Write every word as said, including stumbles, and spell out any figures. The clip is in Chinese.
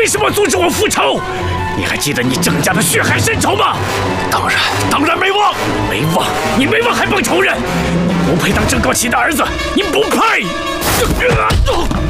为什么阻止我复仇？你还记得你郑家的血海深仇吗？ 当然， 当然没忘，没忘，你没忘还帮仇人，你不配当郑高启的儿子，你不配！